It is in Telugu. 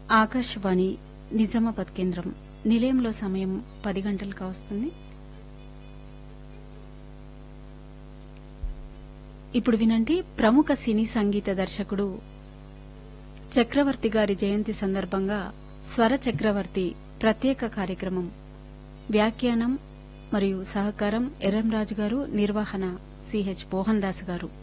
ఆకాశవాణి నిజామాబాద్ కేంద్రం నిలయంలో సమయం 10 గంటలు కావస్తుంది. ఇప్పుడు వినండి, ప్రముఖ సినీ సంగీత దర్శకుడు చక్రవర్తి గారి జయంతి సందర్భంగా స్వర చక్రవర్తి ప్రత్యేక కార్యక్రమం. వ్యాఖ్యానం మరియు సహకారం ఎర్రంరాజు గారు, నిర్వహణ సిహెచ్ మోహన్ దాస్ గారు.